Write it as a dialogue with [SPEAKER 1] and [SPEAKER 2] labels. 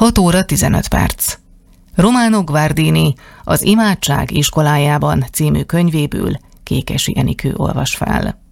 [SPEAKER 1] 6 óra 15 perc. Romano Guardini Az imádság iskolájában című könyvéből Kékesi Enikő olvas fel.